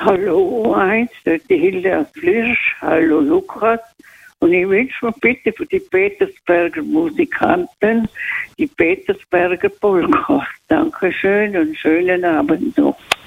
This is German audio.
Hallo eins, die Hilda Flisch, hallo Lukas. Und ich wünsche mir bitte für die Petersberger Musikanten die Petersberger Polka. Dankeschön und schönen Abend noch.